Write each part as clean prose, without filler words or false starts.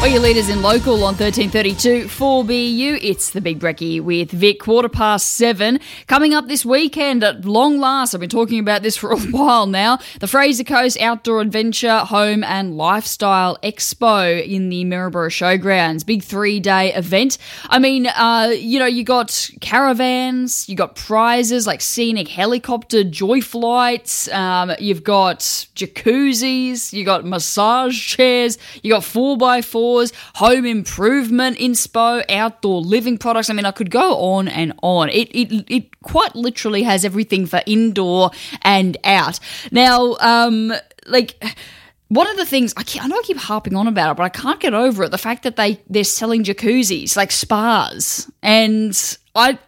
Well, your leaders in local on 1332 4BU. It's the Big Brekkie with Vic, 7:15. Coming up this weekend at long last, I've been talking about this for a while now, the Fraser Coast Outdoor Adventure, Home and Lifestyle Expo in the Maryborough Showgrounds. Big 3-day event. I mean, you got caravans, you got prizes like scenic helicopter joy flights, you've got jacuzzis, you got massage chairs, you got 4x4s, home improvement inspo, outdoor living products. I mean, I could go on and on. It quite literally has everything for indoor and out. Now, one of the things, I know I keep harping on about it, but I can't get over it, the fact that they're selling jacuzzis, like spas. And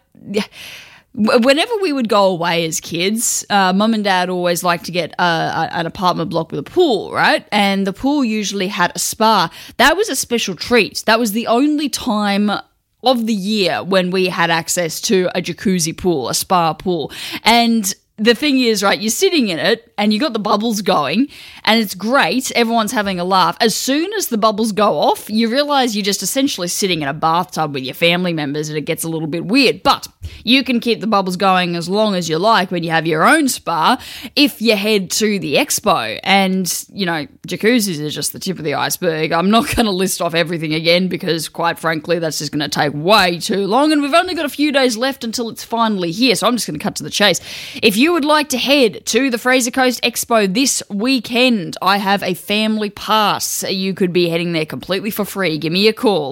whenever we would go away as kids, Mum and Dad always liked to get an apartment block with a pool, right? And the pool usually had a spa. That was a special treat. That was the only time of the year when we had access to a jacuzzi pool, a spa pool. And the thing is, right, you're sitting in it and you got the bubbles going and it's great. Everyone's having a laugh. As soon as the bubbles go off, you realize you're just essentially sitting in a bathtub with your family members and it gets a little bit weird. But you can keep the bubbles going as long as you like when you have your own spa if you head to the expo. And, jacuzzis are just the tip of the iceberg. I'm not going to list off everything again because, quite frankly, that's just going to take way too long. And we've only got a few days left until it's finally here. So I'm just going to cut to the chase. If you would like to head to the Fraser Coast Expo this weekend, I have a family pass. You could be heading there completely for free. Give me a call,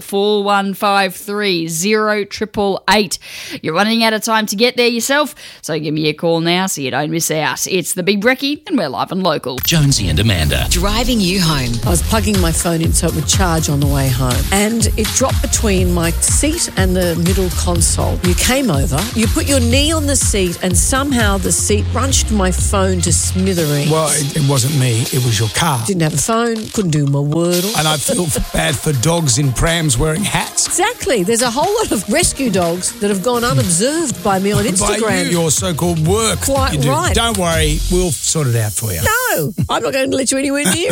4153 0888. You're running out of time to get there yourself, so give me a call now so you don't miss out. It's the Big Brekkie and we're live and local. Jonesy and Amanda. Driving you home. I was plugging my phone in so it would charge on the way home, and it dropped between my seat and the middle console. You came over, you put your knee on the seat, and somehow the seat crunched my phone to smithereens. Well, it wasn't me, it was your car. Didn't have a phone, couldn't do my Wordle. And I feel bad for dogs in prams wearing hats. Exactly. There's a whole lot of rescue dogs that have gone unobserved by me on Instagram. By you, your so-called work. Quite right. Don't worry, we'll sort it out for you. No, I'm not going to let you anywhere near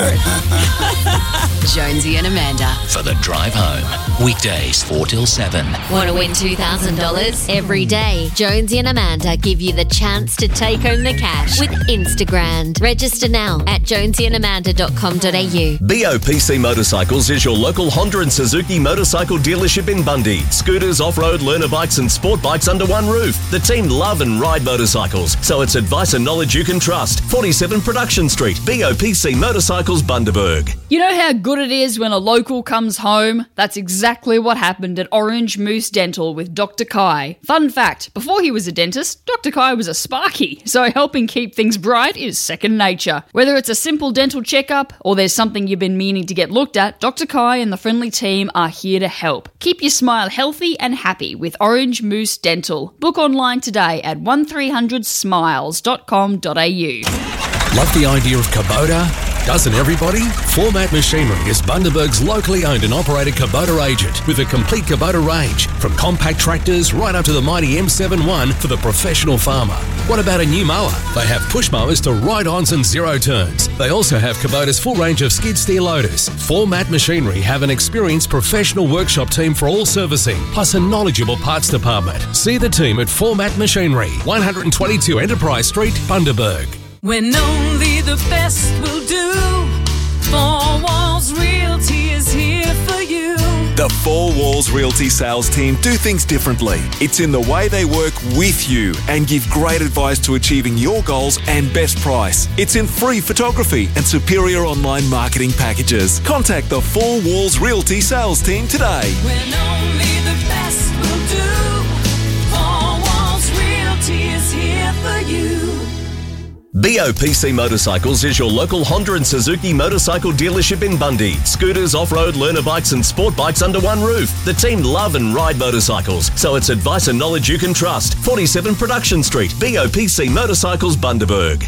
it. Jonesy and Amanda. For the drive home. Weekdays 4 till 7. Want to win $2,000 every day? Jonesy and Amanda give you the chance to take home the cash with Instagram. Register now at jonesyandamanda.com.au. BOPC Motorcycles is your local Honda and Suzuki motorcycle dealership in Bundy. Scooters, off-road, learner bikes and sport bikes under one roof. The team love and ride motorcycles, so it's advice and knowledge you can trust. 47 Production Street, BOPC Motorcycles, Bundaberg. You know how good it is when a local comes home? That's exactly what happened at Orange Moose Dental with Dr. Kai. Fun fact, before he was a dentist, Dr. Kai was a Sparky, so helping keep things bright is second nature. Whether it's a simple dental checkup or there's something you've been meaning to get looked at, Dr. Kai and the friendly team are here to help. Keep your smile healthy and happy with Orange Moose Dental. Book online today at 1300smiles.com.au. Love the idea of Kubota? Doesn't everybody? Format Machinery is Bundaberg's locally owned and operated Kubota agent with a complete Kubota range, from compact tractors right up to the mighty M71 for the professional farmer. What about a new mower? They have push mowers to ride-ons and zero turns. They also have Kubota's full range of skid steer loaders. Format Machinery have an experienced professional workshop team for all servicing, plus a knowledgeable parts department. See the team at Format Machinery, 122 Enterprise Street, Bundaberg. When only the best will do, Four Walls Realty is here for you. The Four Walls Realty sales team do things differently. It's in the way they work with you and give great advice to achieving your goals and best price. It's in free photography and superior online marketing packages. Contact the Four Walls Realty sales team today. When only the best will do, Four Walls Realty is here for you. BOPC Motorcycles is your local Honda and Suzuki motorcycle dealership in Bundy. Scooters, off-road, learner bikes and sport bikes under one roof. The team love and ride motorcycles, so it's advice and knowledge you can trust. 47 Production Street, BOPC Motorcycles, Bundaberg.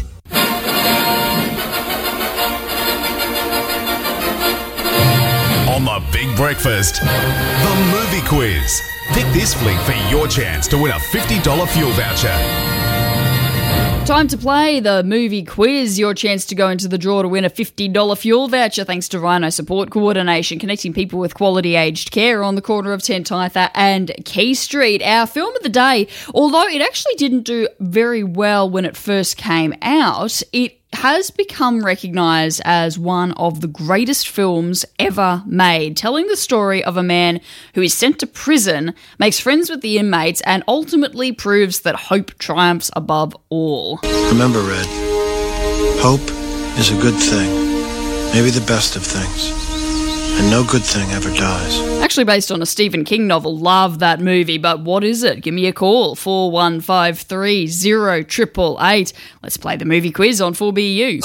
On the Big Breakfast, the movie quiz. Pick this flick for your chance to win a $50 fuel voucher. Time to play the movie quiz. Your chance to go into the draw to win a $50 fuel voucher thanks to Rhino Support Coordination, connecting people with quality aged care on the corner of Tentitha and Key Street. Our film of the day, although it actually didn't do very well when it first came out, it has become recognised as one of the greatest films ever made, telling the story of a man who is sent to prison, makes friends with the inmates, and ultimately proves that hope triumphs above all. Remember, Red, hope is a good thing, maybe the best of things, and no good thing ever dies. Actually based on a Stephen King novel. Love that movie, but what is it? Give me a call, 4153 0888. Let's play the movie quiz on 4BU.